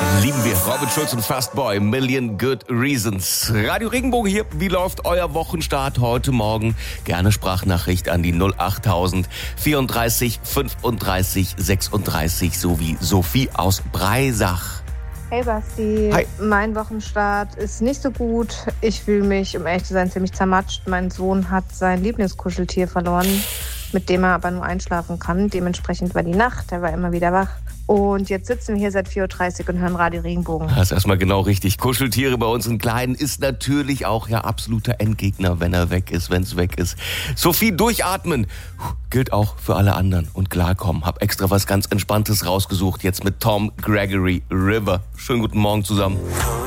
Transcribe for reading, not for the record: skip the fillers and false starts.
Lieben wir. Robin Schulz und Fastboy, Million Good Reasons. Radio Regenbogen hier. Wie läuft euer Wochenstart heute Morgen? Gerne Sprachnachricht an die 08000 34 35 36 sowie Sophie aus Breisach. Hey Basti, Hi. Mein Wochenstart ist nicht so gut. Ich fühle mich, um ehrlich zu sein, ziemlich zermatscht. Mein Sohn hat sein Lieblingskuscheltier verloren, mit dem er aber nur einschlafen kann. Dementsprechend war die Nacht, er war immer wieder wach. Und jetzt sitzen wir hier seit 4.30 Uhr und hören Radio Regenbogen. Das ist erstmal genau richtig. Kuscheltiere bei uns in Kleinen ist natürlich auch ja absoluter Endgegner, wenn er weg ist, wenn es weg ist. Sophie, durchatmen. Gilt auch für alle anderen. Und klarkommen. Hab extra was ganz Entspanntes rausgesucht. Jetzt mit Tom Gregory River. Schönen guten Morgen zusammen.